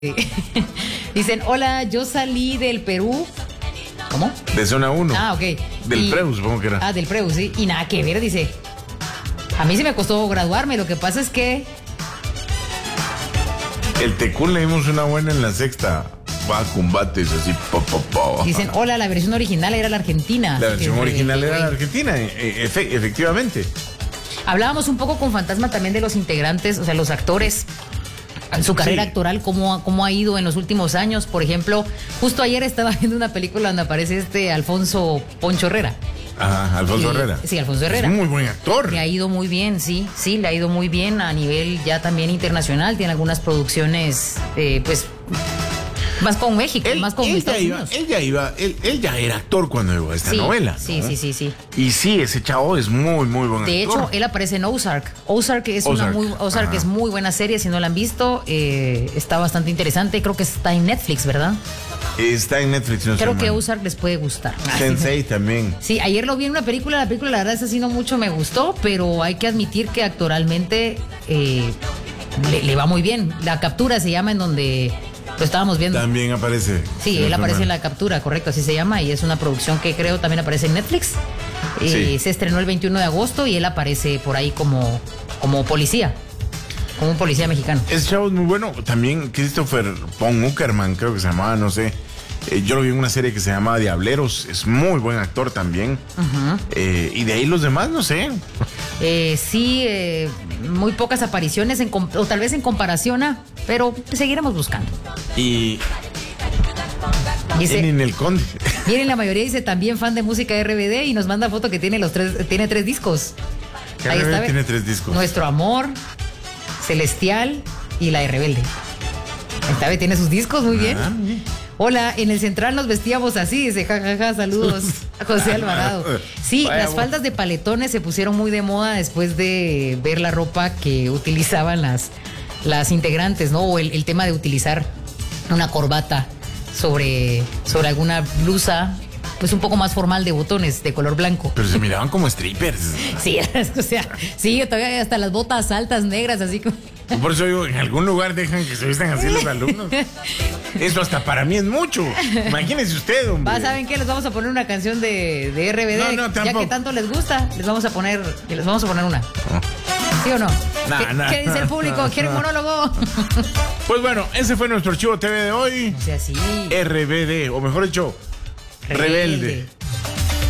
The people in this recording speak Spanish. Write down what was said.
Dicen, hola, yo salí del Perú. ¿Cómo? De zona 1. Ah, ok. Del Preu, supongo que era. Ah, del Preu, sí. Y nada que ver, dice. A mí sí me costó graduarme, lo que pasa es que... El Tecún le dimos una buena en la sexta. Va a combates así, Dicen, hola, la versión original era la Argentina. La versión original era la Argentina, efectivamente. Hablábamos un poco con Fantasma también de los integrantes, o sea, los actores, su carrera actoral, cómo ha ido en los últimos años. Por ejemplo, justo ayer estaba viendo una película donde aparece Alfonso Poncho Herrera. Ajá, Alfonso Herrera. Sí, Alfonso Herrera. Es muy buen actor. Le ha ido muy bien, sí, le ha ido muy bien a nivel ya también internacional. Tiene algunas producciones, pues... Más con México, más con Estados Unidos. Él ya era actor cuando llegó a esta novela, ¿no? Sí. Y sí, ese chavo es muy buen actor. De hecho, él aparece en Ozark. Ozark es muy buena serie, si no la han visto. Está bastante interesante. Creo que está en Netflix, ¿verdad? Está en Netflix. No Creo que Ozark les puede gustar. Sensei también. Sí, ayer lo vi en una película. La película, la verdad, es así, no mucho me gustó, pero hay que admitir que actoralmente le va muy bien. La Captura se llama, en donde... Lo estábamos viendo. También aparece. Sí, él aparece en La Captura, correcto, así se llama. Y es una producción que creo también aparece en Netflix. Sí. Se estrenó el 21 de agosto y él aparece por ahí como policía. Como un policía mexicano. Ese chavo es muy bueno. También Christopher Von Uckerman, creo que se llamaba, no sé. Yo lo vi en una serie que se llama Diableros. Es muy buen actor también. Y de ahí los demás, no sé. Muy pocas apariciones, o tal vez en comparación a, pero seguiremos buscando. Y dice, en el Conde. Miren, la mayoría dice también fan de música RBD y nos manda foto que tiene tiene 3 discos. Ahí está, tiene 3 discos. Nuestro Amor, Celestial y la de Rebelde. Ahí está, tiene sus discos, muy bien. Hola, en el Central nos vestíamos así, dice, jajaja, saludos a José Alvarado. Sí, las faldas de paletones se pusieron muy de moda después de ver la ropa que utilizaban las integrantes, ¿no? O el tema de utilizar una corbata sobre alguna blusa, pues un poco más formal, de botones de color blanco. Pero se miraban como strippers. Sí, o sea, sí, todavía hasta las botas altas negras, así como... Por eso digo, en algún lugar dejan que se vistan así los alumnos. Eso hasta para mí es mucho. Imagínense usted, hombre. ¿Saben qué? Les vamos a poner una canción de RBD. No, ya que tanto les gusta, les vamos a poner una. ¿Sí o no? ¿Qué dice el público? ¿Quieren monólogo? Pues bueno, ese fue nuestro Archivo TV de hoy. O sea, sí. RBD, o mejor dicho, Rebelde.